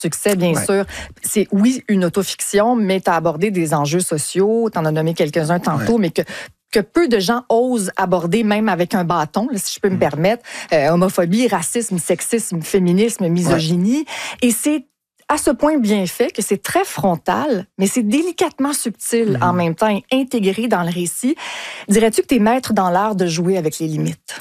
succès, bien sûr. C'est, oui, une autofiction, mais tu as abordé des enjeux sociaux, tu en as nommé quelques-uns tantôt, mais que peu de gens osent aborder, même avec un bâton, là, si je peux me permettre. Homophobie, racisme, sexisme, féminisme, misogynie. Et c'est à ce point bien fait que c'est très frontal, mais c'est délicatement subtil en même temps et intégré dans le récit. Dirais-tu que tu es maître dans l'art de jouer avec les limites?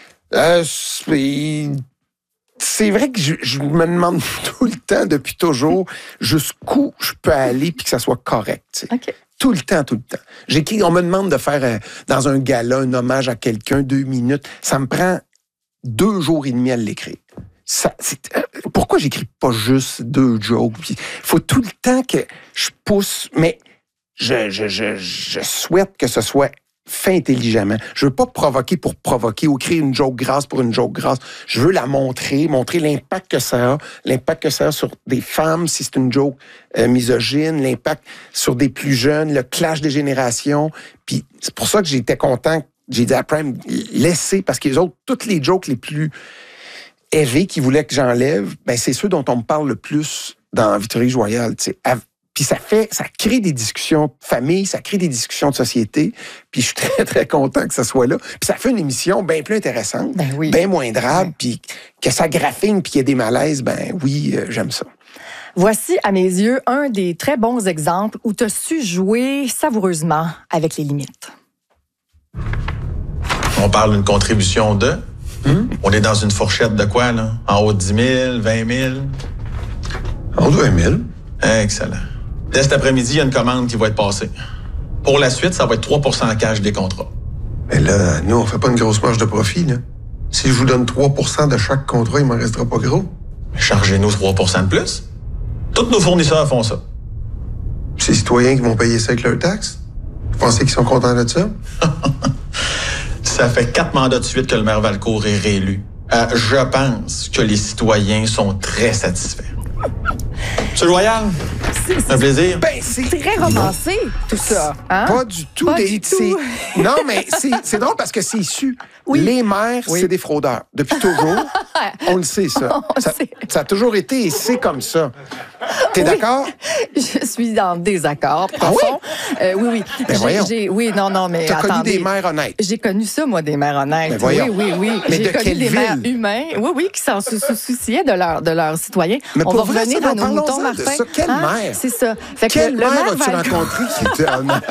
C'est vrai que je me demande tout le temps, depuis toujours, jusqu'où je peux aller puis que ça soit correct. OK. Tout le temps. On me demande de faire, dans un gala, un hommage à quelqu'un, 2 minutes. Ça me prend 2 jours et demi à l'écrire. Pourquoi j'écris pas juste 2 jokes? Il faut tout le temps que je pousse, mais je souhaite que ce soit fait intelligemment. Je veux pas provoquer pour provoquer ou créer une joke grasse pour une joke grasse. Je veux la montrer l'impact que ça a sur des femmes si c'est une joke misogyne, l'impact sur des plus jeunes, le clash des générations. Puis c'est pour ça que j'étais content. J'ai dit à Prime, laissez, parce que les autres, toutes les jokes les plus élevées qu'ils voulaient que j'enlève, ben c'est ceux dont on me parle le plus dans Vitrerie Royale, tu sais. Puis ça crée des discussions de famille, ça crée des discussions de société. Puis je suis très, très content que ça soit là. Puis ça fait une émission bien plus intéressante, bien moins drable, puis que ça graffine, puis qu'il y ait des malaises, ben oui, j'aime ça. Voici, à mes yeux, un des très bons exemples où tu as su jouer savoureusement avec les limites. On parle d'une contribution de... On est dans une fourchette de quoi, là? En haut de 10 000, 20 000? En haut de 20 000. Excellent. Dès cet après-midi, il y a une commande qui va être passée. Pour la suite, ça va être 3 % en cash des contrats. Mais là, nous, on fait pas une grosse marge de profit, là. Si je vous donne 3 % de chaque contrat, il m'en restera pas gros. Chargez-nous 3 % de plus. Tous nos fournisseurs font ça. C'est les citoyens qui vont payer ça avec leurs taxes? Vous pensez qu'ils sont contents de ça? Ça fait 4 mandats de suite que le maire Valcourt est réélu. Je pense que les citoyens sont très satisfaits. Monsieur Royal, c'est un plaisir. Ben, c'est très romancé, tout ça. Hein? Pas du tout. Pas du tout. Non, mais c'est drôle parce que c'est issu. Oui. Les maires, c'est des fraudeurs. Depuis toujours, on le sait, ça. Ça a toujours été et c'est comme ça. T'es d'accord? Je suis en désaccord profond. Oui. Ben voyons. Oui, non, mais t'as attendez. connu des maires honnêtes. J'ai connu ça, moi, des maires honnêtes. Ben voyons. Oui. Mais j'ai de connu quelle des maires ville? humains, qui s'en souciaient de leurs citoyens. Mais on pour va vrai, revenir ça, à nos parlons-en moutons, de Martin. ça. Quelle mère? C'est ça. Fait que Quelle le mère maire as-tu Valcourt... rencontré qui était honnête?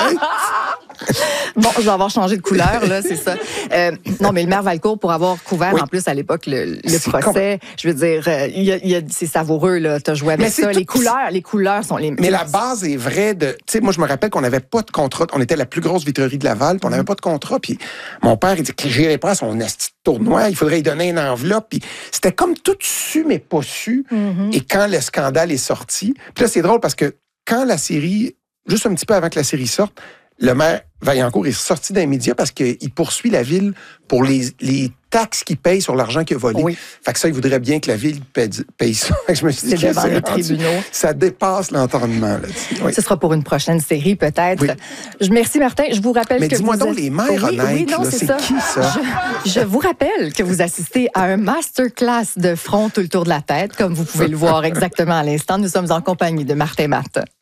Bon, je vais avoir changé de couleur, là, c'est ça. Non, mais le maire Valcourt, pour avoir couvert en plus à l'époque le procès, je veux dire, c'est savoureux, là, t'as joué avec ça. Les couleurs sont les mêmes. Mais la base est vraie de... Tu sais, moi, je me rappelle qu'on n'avait pas de contrat. On était la plus grosse vitrerie de Laval, puis on n'avait pas de contrat. Puis mon père, il dit que j'irais pas à son asti de tournoi, il faudrait lui donner une enveloppe. Puis c'était comme tout su, mais pas su. Et quand le scandale est sorti... Puis là, c'est drôle parce que quand la série... Juste un petit peu avant que la série sorte, le maire Vaillancourt est sorti d'un média parce qu'il poursuit la ville pour les taxes qu'il paye sur l'argent qu'il a volé. Oui. Fait que ça, il voudrait bien que la ville paye ça. Je me suis dit C'est devant les tribunaux. Ça dépasse l'entendement. Ce sera pour une prochaine série, peut-être. Oui. Merci, Martin. Je vous rappelle mais que dis-moi donc, les maires honnêtes, c'est qui, ça? Je vous rappelle que vous assistez à un masterclass de front tout le tour de la tête, comme vous pouvez le voir exactement à l'instant. Nous sommes en compagnie de Martin Matt.